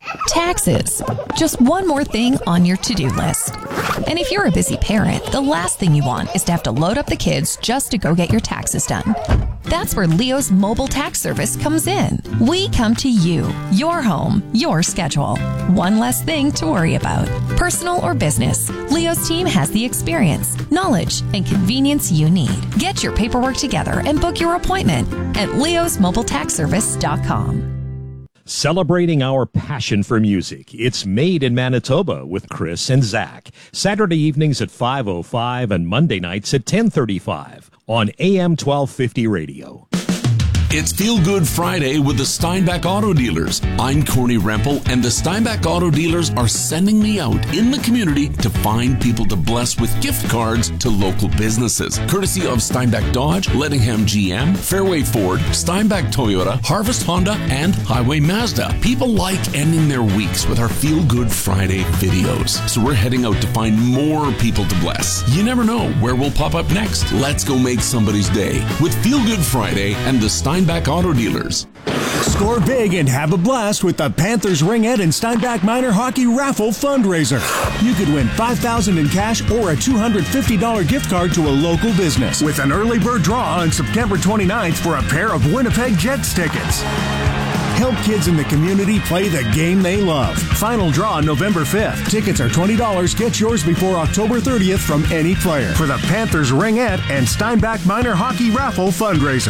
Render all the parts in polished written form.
Taxes. Just one more thing on your to-do list. And if you're a busy parent, the last thing you want is to have to load up the kids just to go get your taxes done. That's where Leo's mobile tax service comes in. We come to you, your home, your schedule. One less thing to worry about. Personal or business, Leo's team has the experience, knowledge, and convenience you need. Get your paperwork together and book your appointment at leosmobiletaxservice.com. Celebrating our passion for music. It's Made in Manitoba with Chris and Zach. Saturday evenings at 5:05 and Monday nights at 10:35 on AM 1250 radio. It's Feel Good Friday with the Steinbach Auto Dealers. I'm Corny Rempel, and the Steinbach Auto Dealers are sending me out in the community to find people to bless with gift cards to local businesses. Courtesy of Steinbach Dodge, Lettingham GM, Fairway Ford, Steinbach Toyota, Harvest Honda, and Highway Mazda. People like ending their weeks with our Feel Good Friday videos. So we're heading out to find more people to bless. You never know where we'll pop up next. Let's go make somebody's day with Feel Good Friday and the Steinbach Auto Dealers. Score big and have a blast with the Panthers Ringette and Steinbach Minor Hockey Raffle fundraiser. You could win $5,000 in cash or a $250 gift card to a local business with an early bird draw on September 29th for a pair of Winnipeg Jets tickets. Help kids in the community play the game they love. Final draw November 5th. Tickets are $20. Get yours before October 30th from any player for the Panthers Ringette and Steinbach Minor Hockey Raffle fundraiser.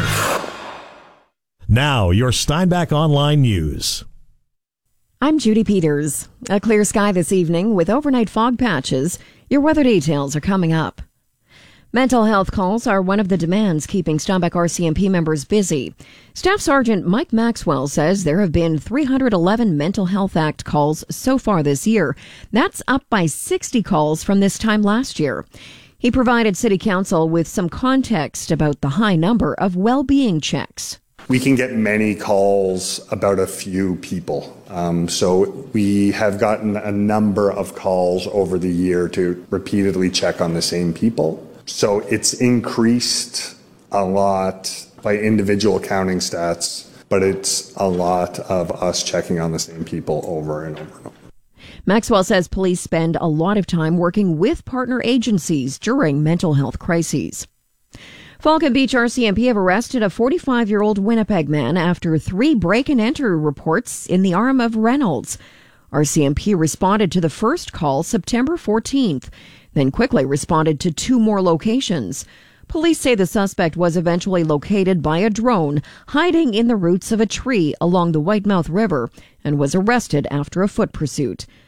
Now, your Steinbach Online News. I'm Judy Peters. A clear sky this evening with overnight fog patches. Your weather details are coming up. Mental health calls are one of the demands keeping Steinbach RCMP members busy. Staff Sergeant Mike Maxwell says there have been 311 Mental Health Act calls so far this year. That's up by 60 calls from this time last year. He provided City Council with some context about the high number of well-being checks. We can get many calls about a few people. So we have gotten a number of calls over the year to repeatedly check on the same people. So it's increased a lot by individual counting stats, but it's a lot of us checking on the same people over and over and over. Maxwell says police spend a lot of time working with partner agencies during mental health crises. Falcon Beach RCMP have arrested a 45-year-old Winnipeg man after 3 break-and-enter reports in the arm of Reynolds. RCMP responded to the first call September 14th, then quickly responded to 2 more locations. Police say the suspect was eventually located by a drone hiding in the roots of a tree along the Whitemouth River and was arrested after a foot pursuit.